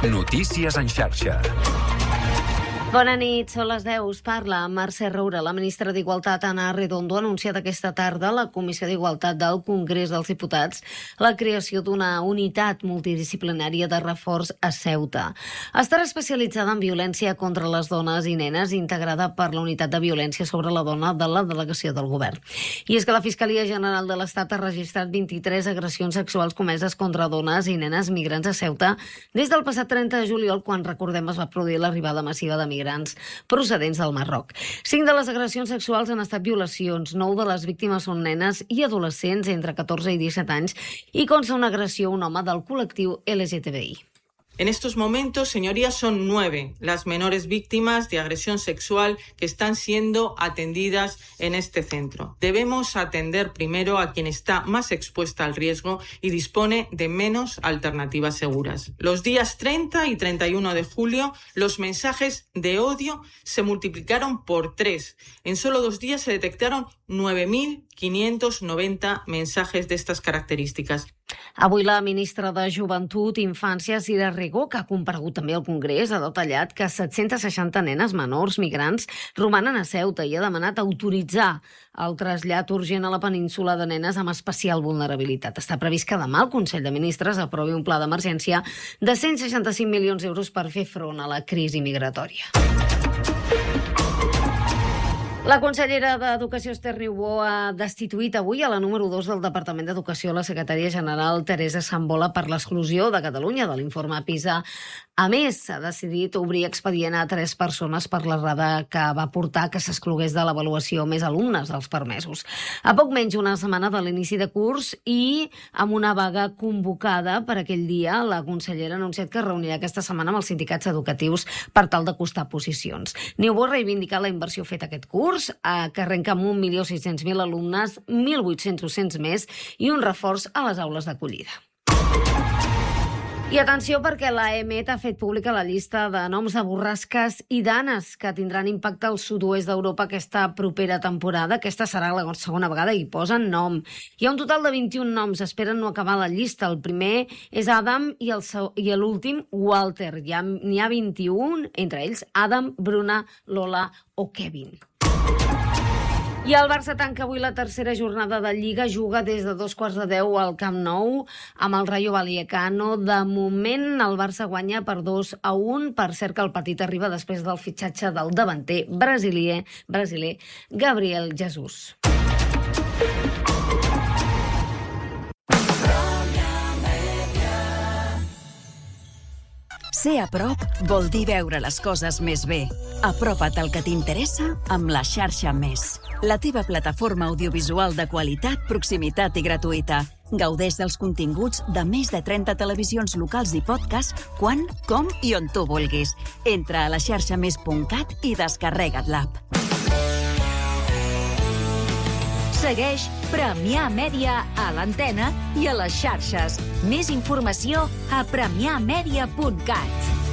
Notícies en xarxa. Bona nit, són les 10. Us parla Mercè Roura. La ministra d'Igualtat, Ana Redondo, ha anunciat aquesta tarda a la Comissió d'Igualtat del Congrés dels Diputats la creació d'una unitat multidisciplinària de reforç a Ceuta. Estarà especialitzada en violència contra les dones i nenes, integrada per la Unitat de Violència sobre la Dona de la Delegació del Govern. I és que la Fiscalia General de l'Estat ha registrat 23 agressions sexuals comeses contra dones i nenes migrants a Ceuta des del passat 30 de juliol, quan, recordem, es va produir l'arribada massiva de migrants procedents del Marroc. 5 de les agressions sexuals han estat violacions, 9 de les víctimes són nenes i adolescents entre 14 i 17 anys i consta una agressió a un home del col·lectiu LGTBI. En estos momentos, señorías, son 9 las menores víctimas de agresión sexual que están siendo atendidas en este centro. Debemos atender primero a quien está más expuesta al riesgo y dispone de menos alternativas seguras. Los días 30 y 31 de julio, los mensajes de odio se multiplicaron por 3. En solo 2 días se detectaron 9.590 mensajes de estas características. Avui la ministra de Joventut i Infància, Sira Rego, que ha comparegut també al Congrés, ha detallat que 760 nenes menors migrants romanen a Ceuta i ha demanat autoritzar el trasllat urgent a la península de nenes amb especial vulnerabilitat. Està previst que demà el Consell de Ministres aprovi un pla d'emergència de 165 milions d'euros per fer front a la crisi migratòria. La consellera d'Educació, Esther Niubó, ha destituït avui a la número 2 del Departament d'Educació, la secretària general Teresa Sambola, per l'exclusió de Catalunya de l'informe PISA. A més, ha decidit obrir expedient a 3 persones per l'errada que va portar que s'exclogués de l'avaluació més alumnes dels permesos. A poc menys una setmana de l'inici de curs i amb una vaga convocada per aquell dia, la consellera ha anunciat que es reunirà aquesta setmana amb els sindicats educatius per tal d'acostar posicions. Niubó ha reivindicat la inversió feta aquest curs, que arrenca amb 1.600.000 alumnes, 1.800 docents més i un reforç a les aules d'acollida. I atenció, perquè l'AEMET ha fet pública la llista de noms de borrasques i danes que tindran impacte al sud-oest d'Europa aquesta propera temporada. Aquesta serà la segona vegada i posen nom. Hi ha un total de 21 noms, esperen no acabar la llista. El primer és Adam i l'últim Walter. N'hi ha 21, entre ells Adam, Bruna, Lola o Kevin. I el Barça tanca avui la tercera jornada de Lliga, juga des de 9:15 al Camp Nou amb el Rayo Vallecano. De moment el Barça guanya per 2-1. Per cert que el partit arriba després del fitxatge del davanter brasiler Gabriel Jesús. Ser a prop vol dir veure les coses més bé. Apropa't al que t'interessa amb la xarxa Més. La teva plataforma audiovisual de qualitat, proximitat i gratuïta. Gaudeix dels continguts de més de 30 televisions locals i podcasts quan, com i on tu vulguis. Entra a laxarxamés.cat i descarrega't l'app. Segueix Premià Mèdia a l'antena i a les xarxes. Més informació a premiamèdia.cat.